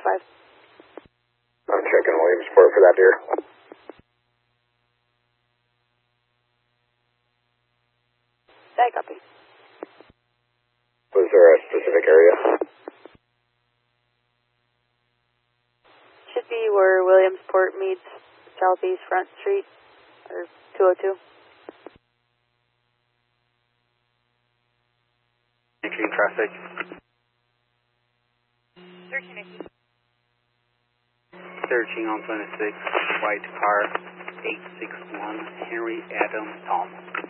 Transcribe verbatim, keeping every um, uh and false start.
five. I'm checking Williamsport for that deer. I copy. Was there a specific area? Should be where Williamsport meets Southeast Front Street, or two oh two. Entering traffic. thirteen eighteen. Searching on twenty-six, white car, eight six one, Henry Adam Tom.